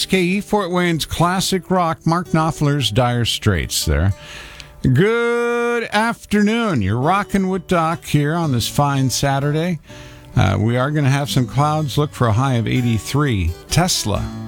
WXKE Fort Wayne's classic rock, Mark Knopfler's Dire Straits there. Good afternoon. You're rocking with Doc here on this fine Saturday. We are going to have some clouds. Look for a high of 83. Tesla